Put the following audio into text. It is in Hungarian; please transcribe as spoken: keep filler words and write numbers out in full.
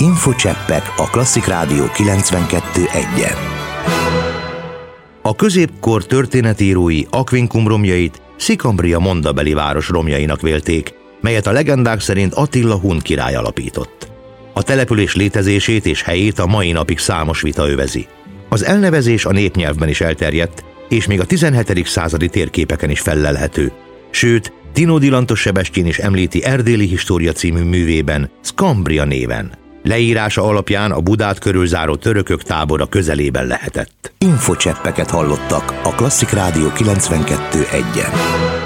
Infocseppek a Klasszik Rádió kilencvenkettő egyen. A középkor történetírói Aquincum romjait Szikambria mondabeli város romjainak vélték, melyet a legendák szerint Attila hun király alapított. A település létezését és helyét a mai napig számos vita övezi. Az elnevezés a népnyelvben is elterjedt, és még a tizenhetedik századi térképeken is fellelhető. Sőt, Tinódi Lantos Sebestyén is említi Erdély História című művében Szkambria néven. Leírása alapján a Budát körülzáró törökök tábora közelében lehetett. Infocseppeket hallottak a Klasszik Rádió kilencvenkettő egyen.